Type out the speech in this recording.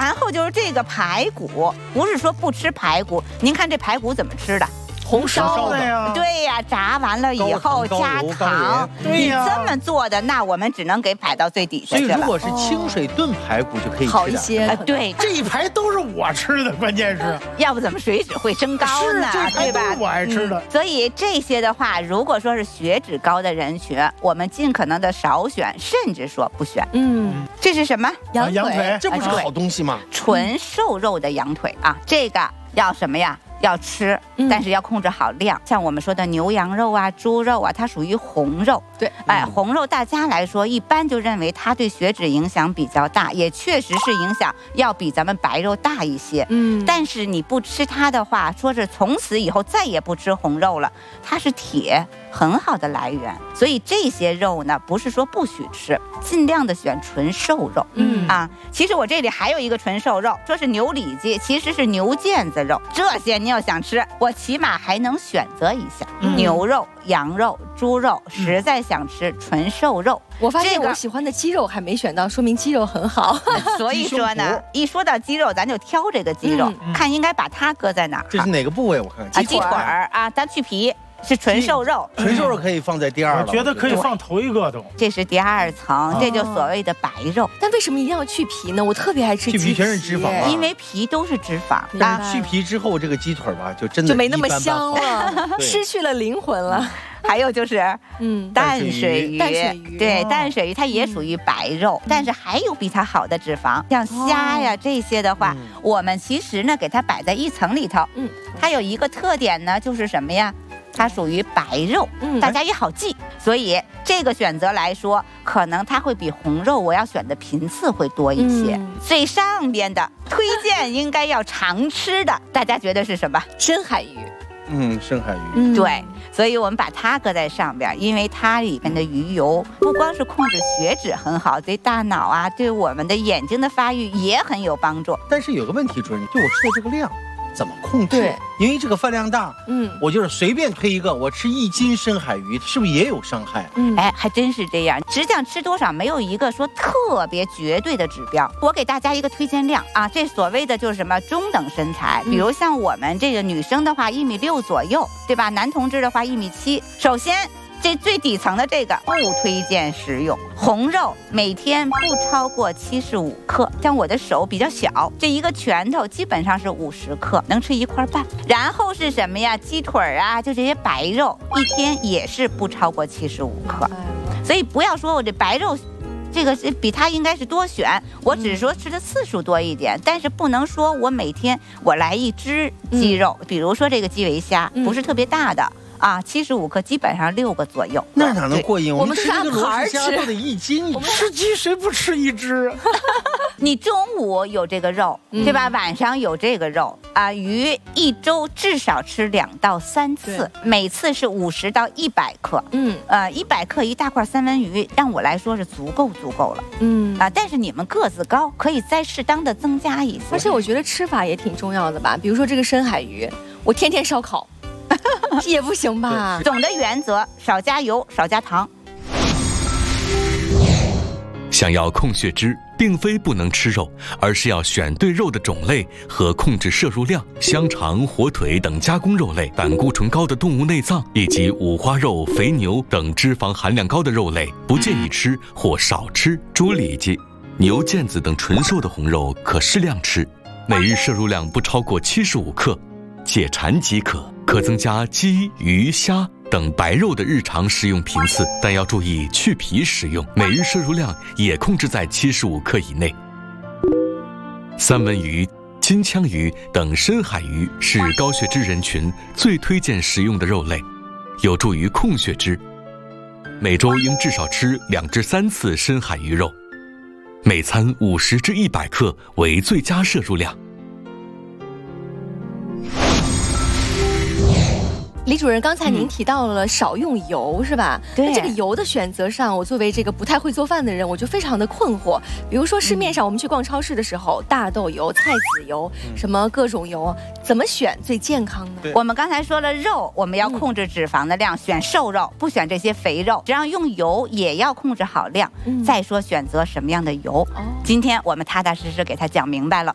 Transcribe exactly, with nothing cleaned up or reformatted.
然后就是这个排骨，不是说不吃排骨，您看这排骨怎么吃的？ 红烧的呀， 对呀，炸完了以后加糖，你这么做的，那我们只能给排到最底下去了。 所以如果是清水炖排骨就可以吃好一些。 呃，对， 这一排都是我吃的，关键是， 要不怎么水脂会升高呢？对吧？ 我爱吃的。 所以这些的话，如果说是血脂高的人群，我们尽可能的少选，甚至说不选。 嗯， 这是什么？ 羊腿， 这不是好东西吗？ 纯瘦肉的羊腿啊，这个要什么呀？要吃，但是要控制好量。嗯、像我们说的牛羊肉啊、猪肉啊，它属于红肉。 对， 哎，红肉大家来说，一般就认为它对血脂影响比较大，也确实是影响要比咱们白肉大一些。嗯，但是你不吃它的话，说是从此以后再也不吃红肉了，它是铁很好的来源。所以这些肉呢，不是说不许吃，尽量的选纯瘦肉。嗯啊，其实我这里还有一个纯瘦肉，说是牛里脊，其实是牛腱子肉。这些你要想吃，我起码还能选择一下、嗯、牛肉、羊肉、猪肉。实在想吃纯瘦肉， 我发现我喜欢的鸡肉还没选到，说明鸡肉很好。 所以说呢，一说到鸡肉，咱就挑这个鸡肉，嗯、看应该把它搁在哪儿。 这是哪个部位？我看啊，鸡腿儿啊，咱去皮。是纯瘦肉， 纯瘦肉可以放在第二了。 我觉得可以放头一个都。 这是第二层，这就所谓的白肉。 但为什么一定要去皮呢？我特别爱吃鸡皮， 去皮全是脂肪啊， 因为皮都是脂肪。 但是去皮之后，这个鸡腿吧，就真的就没那么香了，失去了灵魂了。 还有就是，嗯，淡水鱼， 淡水鱼， 对，淡水鱼它也属于白肉，但是还有比它好的脂肪，像虾呀这些的话，我们其实呢给它摆在一层里头。嗯，它有一个特点呢，就是什么呀？它属于白肉，嗯，大家也好记，所以这个选择来说，可能它会比红肉我要选的频次会多一些。嗯、最上边的推荐应该要常吃的，大家觉得是什么？ 深海鱼。 嗯，深海鱼。 嗯、对，所以我们把它搁在上边，因为它里面的鱼油不光是控制血脂很好，对大脑啊，对我们的眼睛的发育也很有帮助。 但是有个问题，主任，就我吃的这个量。怎么控制？ 对， 因为这个饭量大，嗯，我就是随便推一个，我吃一斤深海鱼，是不是也有伤害？ 嗯，哎，还真是这样。实际上吃多少没有一个说特别绝对的指标。我给大家一个推荐量啊，这所谓的就是什么中等身材，比如像我们这个女生的话，一米六左右，对吧？男同志的话一米七。首先。这最底层的这个不推荐食用，红肉每天不超过七十五克，像我的手比较小，这一个拳头基本上是五十克，能吃一块半。然后是什么呀？鸡腿啊，就这些白肉，一天也是不超过七十五克。所以不要说我这白肉。这个是比它应该是多选，我只是说吃的次数多一点，嗯、但是不能说我每天我来一只鸡肉，嗯、比如说这个基围虾，嗯、不是特别大的。啊，七十五克，基本上六个左右。 那哪能过瘾？ 我们吃这个罗氏虾都得一斤。 我们吃鸡谁不吃一只？ 你中午有这个肉，对吧？晚上有这个肉啊。鱼一周至少吃两到三次，每次是五十到一百克。嗯，呃，一百克一大块三文鱼，让我来说是足够足够了。嗯啊，但是你们个子高，可以再适当的增加一些。 而且我觉得吃法也挺重要的吧，比如说这个深海鱼，我天天烧烤。也不行吧。 总的原则，少加油，少加糖。 想要控血脂，并非不能吃肉，而是要选对肉的种类和控制摄入量。香肠、火腿等加工肉类、胆固醇高的动物内脏以及五花肉、肥牛等脂肪含量高的肉类，不建议吃或少吃。猪里脊、牛腱子等纯瘦的红肉可适量吃，每日摄入量不超过七十五克，解馋即可。可增加鸡、鱼、虾等白肉的日常食用频次，但要注意去皮食用，每日摄入量也控制在七十五克以内。三文鱼、金枪鱼等深海鱼是高血脂人群最推荐食用的肉类，有助于控血脂。每周应至少吃两至三次深海鱼肉，每餐五十至一百克为最佳摄入量。 李主任，刚才您提到了少用油，嗯、是吧？ 对。 那这个油的选择上，我作为这个不太会做饭的人，我就非常的困惑。比如说市面上我们去逛超市的时候，嗯、大豆油、菜籽油，嗯、什么各种油，怎么选最健康呢？ 我们刚才说了肉，我们要控制脂肪的量，嗯、选瘦肉，不选这些肥肉。只要用油，也要控制好量。嗯、再说选择什么样的油，哦、今天我们踏踏实实给他讲明白了。